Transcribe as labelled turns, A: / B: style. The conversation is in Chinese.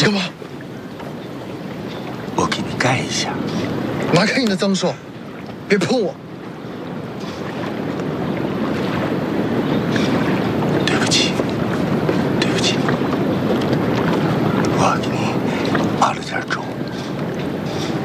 A: 干嘛？
B: 我给你盖一下。
A: 拿开你的脏手，别碰我！